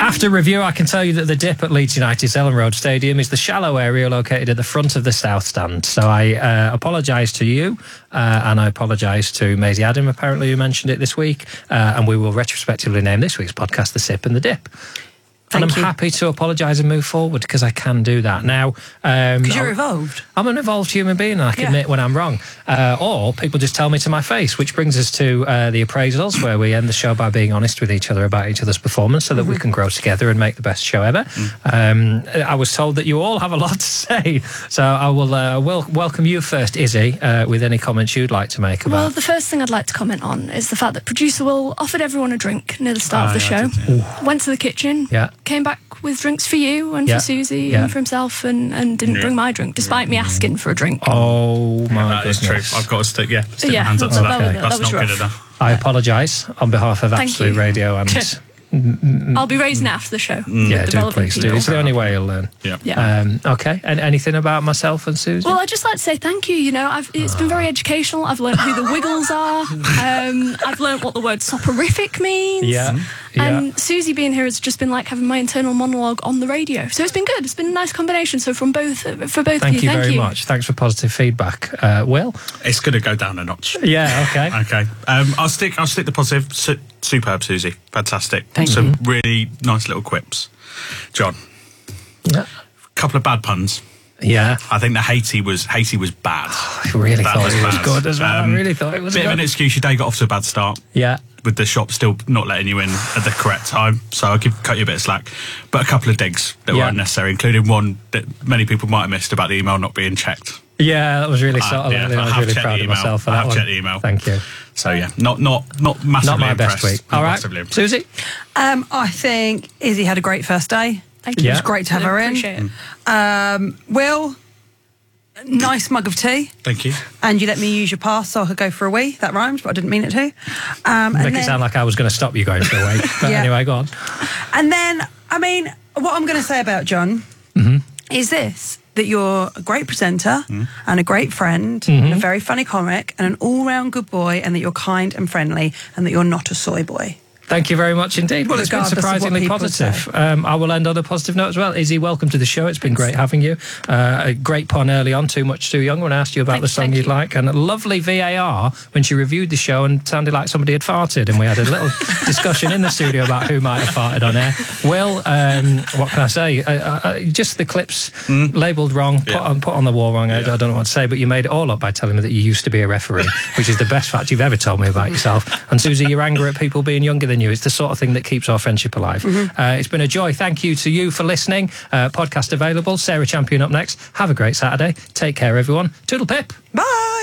After review, I can tell you that the dip at Leeds United's Ellen Road Stadium is the shallow area located at the front of the South Stand. So I apologise to you, and I apologise to Maisie Adam, apparently, who mentioned it this week, and we will retrospectively name this week's podcast The Sip and the Dip. And I'm happy to apologise and move forward because I can do that. Now, because you're evolved. I'm an evolved human being and I can admit when I'm wrong. Or people just tell me to my face, which brings us to the appraisals, where we end the show by being honest with each other about each other's performance so that we can grow together and make the best show ever. I was told that you all have a lot to say, so I will welcome you first, Izzy, with any comments you'd like to make about. Well, the first thing I'd like to comment on is the fact that producer Will offered everyone a drink near the start of the show. Went to the kitchen. Came back with drinks for you and for Susie and for himself and didn't bring my drink, despite me asking for a drink. Oh, my goodness. That is true. I've got to stick my hands up to that. That's not good enough. I apologise on behalf of Absolute Radio and... I'll be raising it after the show. Do, please do. It's the only way you'll learn. Okay, and anything about myself and Susie? Well, I'd just like to say thank you. You know, it's been very educational. I've learned who the Wiggles are. I've learned what the word soporific means. And Susie being here has just been like having my internal monologue on the radio. So it's been good. It's been a nice combination. So for both of you, thank you very much. Thanks for positive feedback. Will? It's going to go down a notch. Okay. I'll stick the positive. Superb, Susie. Fantastic. Some really nice little quips. John. A couple of bad puns. I think the Haiti was bad. I really thought it was good as well. I really thought it was bit good. of an excuse. Your day got off to a bad start. With the shop still not letting you in at the correct time. So I'll cut you a bit of slack. But a couple of digs that were unnecessary, including one that many people might have missed about the email not being checked. That was really subtle. I was really proud of myself for that one. I've checked the email. Thank you. So not massively not my impressed. best week. All right, Susie. I think Izzy had a great first day. Thank you. It was great to have her in. Appreciate it. Will, nice mug of tea. Thank you. And you let me use your pass so I could go for a wee. That rhymed, but I didn't mean it to. Make it sound like I was going to stop you going for a wee. But anyway, go on. And then, I mean, what I'm going to say about John is this. That you're a great presenter and a great friend and a very funny comic and an all-round good boy, and that you're kind and friendly and that you're not a soy boy. Thank you very much indeed. Well, it's been surprisingly positive. I will end on a positive note as well. Izzy, welcome to the show. It's been great having you. A great pun early on, Too Much Too Young, when I asked you about the song you'd like. And a lovely VAR when she reviewed the show and sounded like somebody had farted. And we had a little discussion in the studio about who might have farted on air. Will, what can I say? Just the clips labelled wrong, put on the wall wrong. I don't know what to say, but you made it all up by telling me that you used to be a referee, which is the best fact you've ever told me about yourself. And Susie, your anger at people being younger than you. It's the sort of thing that keeps our friendship alive. It's been a joy. Thank you to you for listening. Podcast available. Sarah Champion up next. Have a great Saturday. Take care, everyone. Toodle pip. Bye.